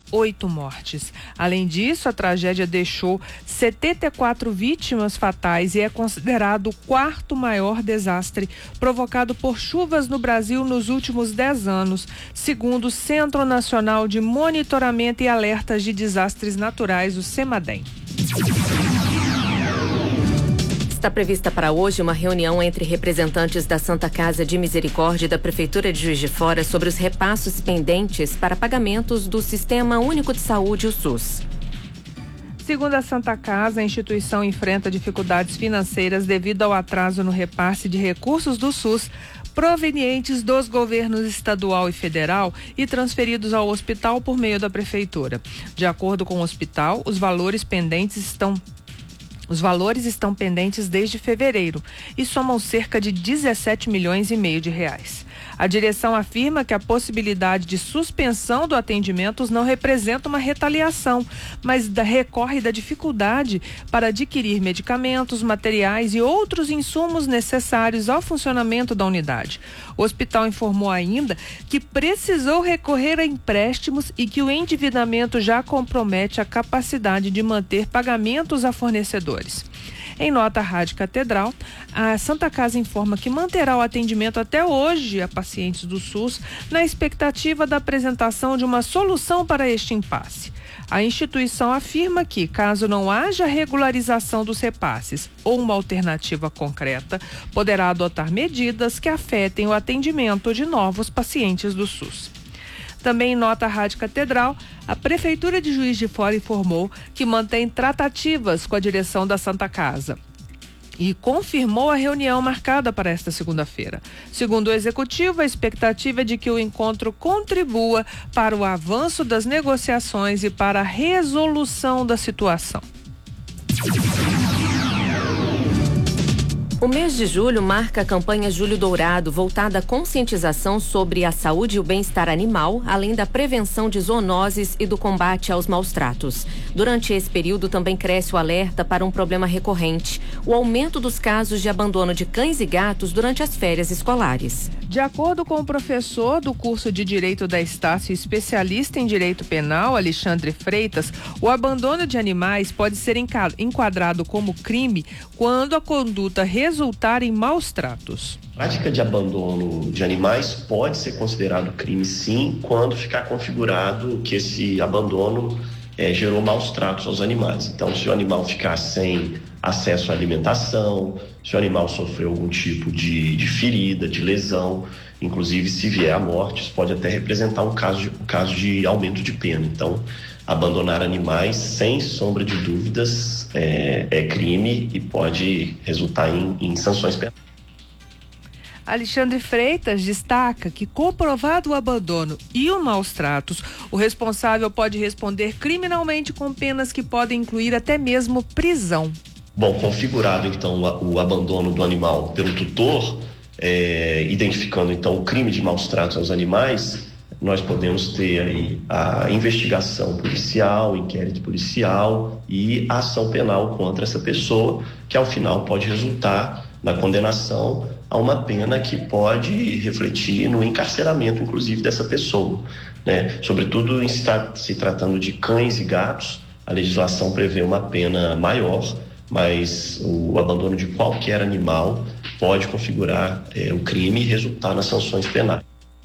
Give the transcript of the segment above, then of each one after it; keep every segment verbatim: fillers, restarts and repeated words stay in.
oito mortes. Além disso, a tragédia deixou setenta e quatro vítimas fatais e é considerado o quarto maior desastre provocado por chuvas no Brasil nos últimos dez anos, segundo o Centro Nacional de Monitoramento e Alertas de Desastres Naturais, o CEMADEM. Está prevista para hoje uma reunião entre representantes da Santa Casa de Misericórdia e da Prefeitura de Juiz de Fora sobre os repassos pendentes para pagamentos do Sistema Único de Saúde, o SUS. Segundo a Santa Casa, a instituição enfrenta dificuldades financeiras devido ao atraso no repasse de recursos do SUS provenientes dos governos estadual e federal e transferidos ao hospital por meio da Prefeitura. De acordo com o hospital, os valores pendentes estão Os valores estão pendentes desde fevereiro e somam cerca de dezessete milhões e meio de reais. A direção afirma que a possibilidade de suspensão do atendimento não representa uma retaliação, mas da, recorre da dificuldade para adquirir medicamentos, materiais e outros insumos necessários ao funcionamento da unidade. O hospital informou ainda que precisou recorrer a empréstimos e que o endividamento já compromete a capacidade de manter pagamentos a fornecedores. Em nota à Rádio Catedral, a Santa Casa informa que manterá o atendimento até hoje a pacientes do SUS na expectativa da apresentação de uma solução para este impasse. A instituição afirma que, caso não haja regularização dos repasses ou uma alternativa concreta, poderá adotar medidas que afetem o atendimento de novos pacientes do SUS. Também em nota à Rádio Catedral, a Prefeitura de Juiz de Fora informou que mantém tratativas com a direção da Santa Casa e confirmou a reunião marcada para esta segunda-feira. Segundo o Executivo, a expectativa é de que o encontro contribua para o avanço das negociações e para a resolução da situação. O mês de julho marca a campanha Julho Dourado, voltada à conscientização sobre a saúde e o bem-estar animal, além da prevenção de zoonoses e do combate aos maus-tratos. Durante esse período também cresce o alerta para um problema recorrente, o aumento dos casos de abandono de cães e gatos durante as férias escolares. De acordo com o professor do curso de Direito da Estácio e especialista em Direito Penal, Alexandre Freitas, o abandono de animais pode ser enquadrado como crime quando a conduta resultar em maus tratos. A prática de abandono de animais pode ser considerado crime, sim, quando ficar configurado que esse abandono é, gerou maus tratos aos animais. Então, se o animal ficar sem acesso à alimentação, se o animal sofreu algum tipo de, de ferida, de lesão, inclusive se vier a morte, isso pode até representar um caso de, um caso de aumento de pena. Então, abandonar animais, sem sombra de dúvidas, é, é crime e pode resultar em, em sanções penais. Alexandre Freitas destaca que, comprovado o abandono e os maus tratos, o responsável pode responder criminalmente com penas que podem incluir até mesmo prisão. Bom, configurado então o abandono do animal pelo tutor, é, identificando então o crime de maus tratos aos animais, nós podemos ter aí a investigação policial, inquérito policial e a ação penal contra essa pessoa, que ao final pode resultar na condenação a uma pena que pode refletir no encarceramento, inclusive, dessa pessoa, né? Sobretudo em se, tra- se tratando de cães e gatos, a legislação prevê uma pena maior, mas o abandono de qualquer animal pode configurar é, o crime e resultar nas sanções penais.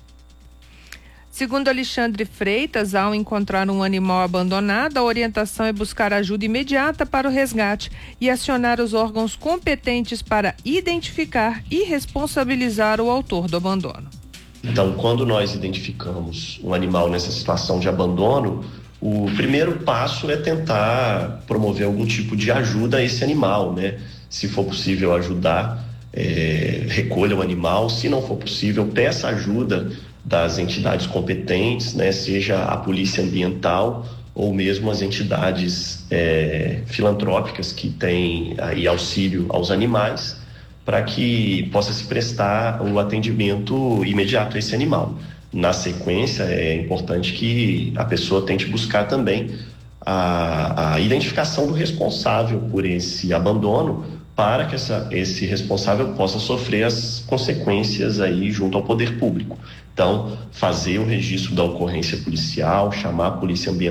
Segundo Alexandre Freitas, ao encontrar um animal abandonado, a orientação é buscar ajuda imediata para o resgate e acionar os órgãos competentes para identificar e responsabilizar o autor do abandono. Então, quando nós identificamos um animal nessa situação de abandono, o primeiro passo é tentar promover algum tipo de ajuda a esse animal, né? Se for possível ajudar, é, recolha o animal. Se não for possível, peça ajuda das entidades competentes, né, seja a polícia ambiental ou mesmo as entidades é, filantrópicas que têm aí auxílio aos animais, para que possa se prestar o atendimento imediato a esse animal. Na sequência, é importante que a pessoa tente buscar também a, a identificação do responsável por esse abandono, para que essa, esse responsável possa sofrer as consequências aí junto ao poder público. Então, fazer o registro da ocorrência policial, chamar a polícia ambiental